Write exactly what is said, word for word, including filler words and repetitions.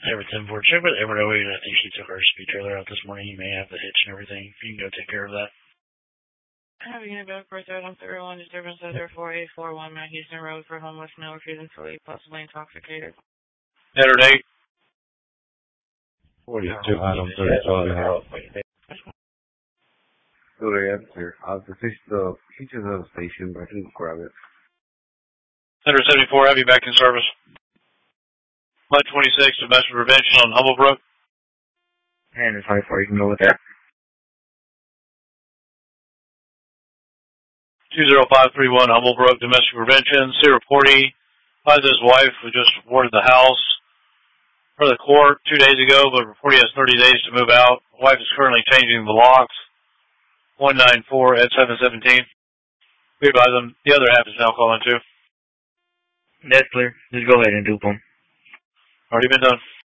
Ever ten four, check with Everett Owen. I think she took our speed trailer out this morning. You may have the hitch and everything. If you can go take care of that. Having a back for third on thirty-one, disturbance center four eight four one, Mount Houston Road for homeless male refusing to leave, possibly intoxicated. Header date. forty-two item thirty-five. Good answer. I was the fish, the teacher's on the station, but I can grab it. Center seventy-four, have you back in service. Flight twenty-six, domestic prevention on Humblebrook. And it's twenty-four, you can go with that. two zero five three one, Humblebrook, domestic prevention. C reporting. Finds his wife who just reported the house for the court two days ago, but reporting has thirty days to move out. Wife is currently changing the locks. one nine four at seven seventeen. We advise them. The other half is now calling too. That's clear. Just go ahead and dupe them. Already been done.